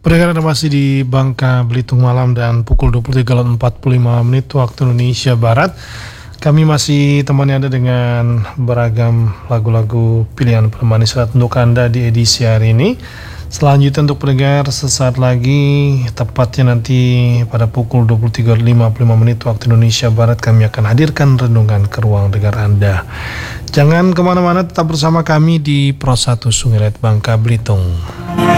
Pendengar Anda masih di Bangka Belitung Malam dan pukul 23.45 waktu Indonesia Barat. Kami masih temani Anda dengan beragam lagu-lagu pilihan pemanis surat untuk Anda di edisi hari ini. Selanjutnya untuk pendengar sesaat lagi, tepatnya nanti pada pukul 23.55 waktu Indonesia Barat, kami akan hadirkan renungan ke ruang dengar Anda. Jangan kemana-mana, tetap bersama kami di Pro 1 Sungai Liat Bangka Belitung.